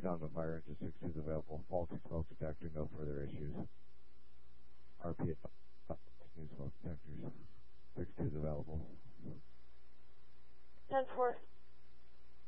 Lead on the fire engine 6 is available. Faulty smoke detector, no further issues. RP at new smoke detectors. 6 is available. 10-4.